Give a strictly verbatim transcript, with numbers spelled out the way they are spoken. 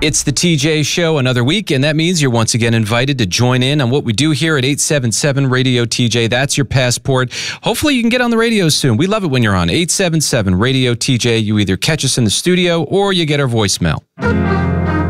It's the T J Show another week, and that means you're once again invited to join in on what we do here at eight seven seven Radio T J. That's your passport. Hopefully you can get on the radio soon. We love it when you're on eight seven seven Radio T J. You either catch us in the studio or you get our voicemail.